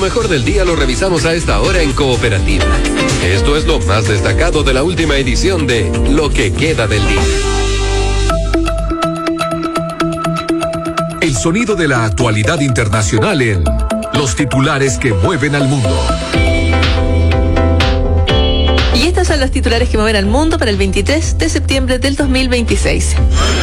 mejor del día lo revisamos a esta hora en Cooperativa. Esto es lo más destacado de la última edición de Lo que queda del día. El sonido de la actualidad internacional en los titulares que mueven al mundo. Y estos son los titulares que mueven al mundo para el 23 de septiembre del 2026.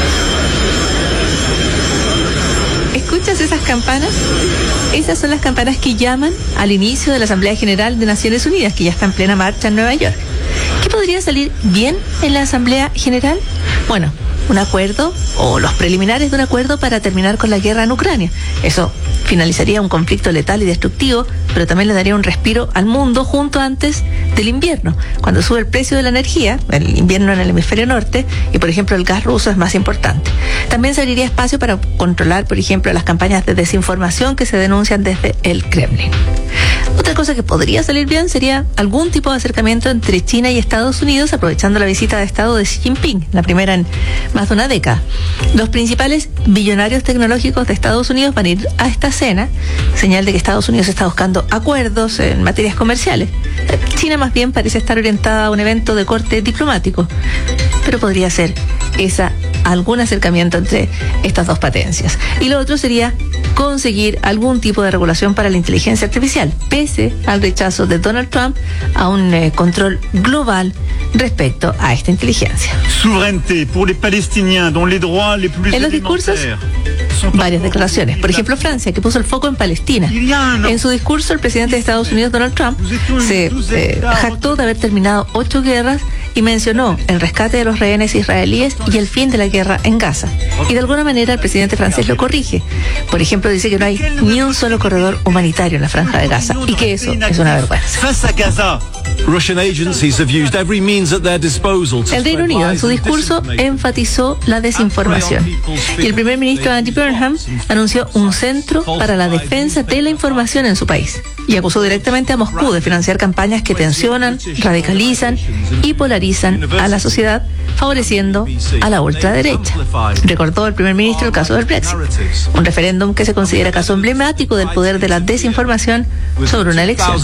¿Escuchas esas campanas? Esas son las campanas que llaman al inicio de la Asamblea General de Naciones Unidas, que ya está en plena marcha en Nueva York. ¿Qué podría salir bien en la Asamblea General? Bueno, un acuerdo o los preliminares de un acuerdo para terminar con la guerra en Ucrania. Eso finalizaría un conflicto letal y destructivo, pero también le daría un respiro al mundo junto antes del invierno, cuando sube el precio de la energía, el invierno en el hemisferio norte, y por ejemplo el gas ruso es más importante. También se abriría espacio para controlar, por ejemplo, las campañas de desinformación que se denuncian desde el Kremlin. Otra cosa que podría salir bien sería algún tipo de acercamiento entre China y Estados Unidos, aprovechando la visita de Estado de Xi Jinping, la primera en más de una década. Los principales billonarios tecnológicos de Estados Unidos van a ir a esta cena, señal de que Estados Unidos está buscando acuerdos en materias comerciales. China más bien parece estar orientada a un evento de corte diplomático, pero podría ser algún acercamiento entre estas dos potencias. Y lo otro sería conseguir algún tipo de regulación para la inteligencia artificial, pese al rechazo de Donald Trump a un control global respecto a esta inteligencia. En los discursos, varias declaraciones. Por ejemplo, Francia, que puso el foco en Palestina. En su discurso, el presidente de Estados Unidos, Donald Trump, se jactó de haber terminado 8 guerras y mencionó el rescate de los rehenes israelíes y el fin de la guerra en Gaza. Y de alguna manera el presidente francés lo corrige. Por ejemplo, dice que no hay ni un solo corredor humanitario en la franja de Gaza y que eso es una vergüenza. El Reino Unido, en su discurso, enfatizó la desinformación. Y el primer ministro Andy Burnham anunció un centro para la defensa de la información en su país y acusó directamente a Moscú de financiar campañas que tensionan, radicalizan y polarizan a la sociedad, favoreciendo a la ultraderecha. Recordó el primer ministro el caso del Brexit, un referéndum que se considera caso emblemático del poder de la desinformación sobre una elección.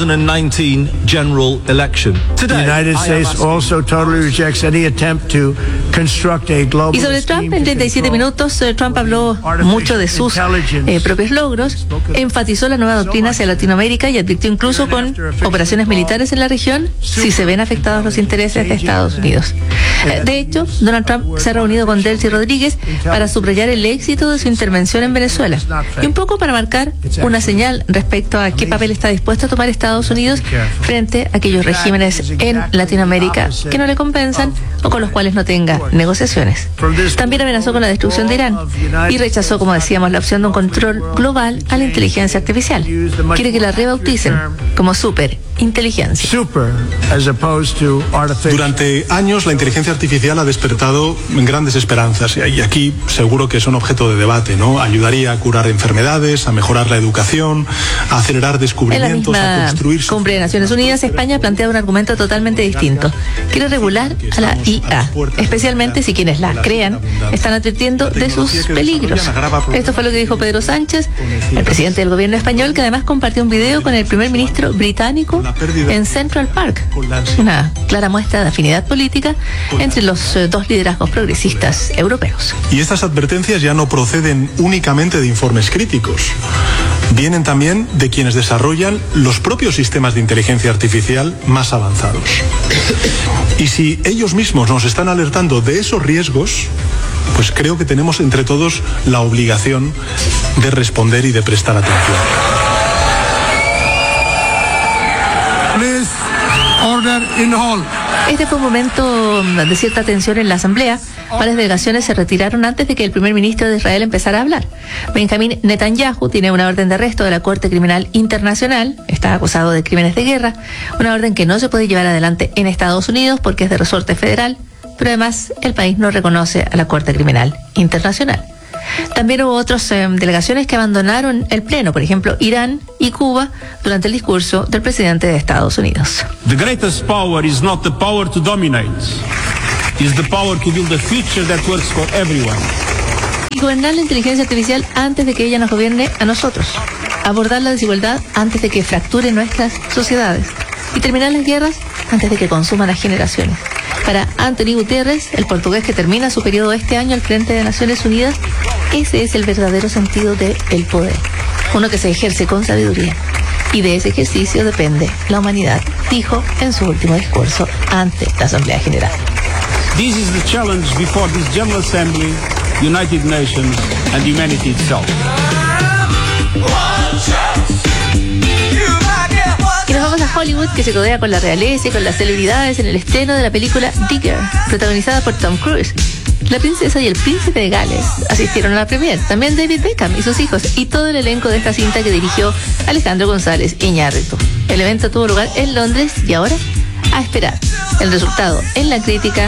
Y sobre Trump, en 37 minutos, Trump habló mucho de sus propios logros, enfatizó la nueva doctrina hacia Latinoamérica y advirtió incluso con operaciones militares en la región si se ven afectados los intereses de Estados Unidos. De hecho, Donald Trump se ha reunido con Delcy Rodríguez para subrayar el éxito de su intervención en Venezuela y un poco para marcar una señal respecto a qué papel está dispuesto a tomar Estados Unidos frente a aquellos regímenes en Latinoamérica que no le compensan o con los cuales no tenga negociaciones. También amenazó con la destrucción de Irán y rechazó, como decíamos, la opción de un control global a la inteligencia artificial. Quiere que la rebauticen como superinteligencia. Durante años la inteligencia artificial ha despertado grandes esperanzas y aquí seguro que son objeto de debate, ¿no? Ayudaría a curar enfermedades, a mejorar la educación, a acelerar descubrimientos, a construir... En la Cumbre de Naciones Unidas, España plantea un argumento totalmente distinto. Quiere regular a la IA, especialmente si quienes la crean están advirtiendo de sus peligros. Esto fue lo que dijo Pedro Sánchez, el presidente del gobierno español, que además compartió un video con el primer ministro británico en Central Park. Una clara muestra de afinidad política entre los dos liderazgos progresistas europeos. Y estas advertencias ya no proceden únicamente de informes críticos. Vienen también de quienes desarrollan los propios sistemas de inteligencia artificial más avanzados. Y si ellos mismos nos están alertando de esos riesgos, pues creo que tenemos entre todos la obligación de responder y de prestar atención. Please, order in hall. Este fue un momento de cierta tensión en la Asamblea. Varias delegaciones se retiraron antes de que el primer ministro de Israel empezara a hablar. Benjamín Netanyahu tiene una orden de arresto de la Corte Criminal Internacional. Está acusado de crímenes de guerra. Una orden que no se puede llevar adelante en Estados Unidos porque es de resorte federal. Pero además el país no reconoce a la Corte Criminal Internacional. También hubo otras delegaciones que abandonaron el pleno, por ejemplo, Irán y Cuba, durante el discurso del presidente de Estados Unidos. The greatest power is not the power to dominate, it's the power to build a future that works for everyone. Y gobernar la inteligencia artificial antes de que ella nos gobierne a nosotros. abordar la desigualdad antes de que fracture nuestras sociedades y terminar las guerras antes de que consuman a generaciones. Para Anthony Guterres, el portugués que termina su periodo este año al frente de Naciones Unidas, ese es el verdadero sentido del poder, uno que se ejerce con sabiduría. Y de ese ejercicio depende la humanidad, dijo en su último discurso ante la Asamblea General. This is the challenge before this General Assembly, United Nations and humanity itself. Y nos vamos a Hollywood, que se codea con la realeza y con las celebridades en el estreno de la película Digger, protagonizada por Tom Cruise. La princesa y el príncipe de Gales asistieron a la premier, también David Beckham y sus hijos, y todo el elenco de esta cinta que dirigió Alejandro González Iñárritu. El evento tuvo lugar en Londres y ahora a esperar el resultado en la crítica